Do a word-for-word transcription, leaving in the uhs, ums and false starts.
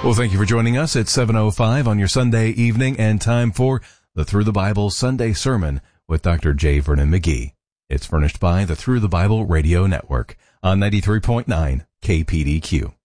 Well, thank you for joining us at seven oh five on your Sunday evening, and time for the Through the Bible Sunday Sermon with Doctor J. Vernon McGee. It's furnished by the Through the Bible Radio Network on ninety-three point nine K P D Q.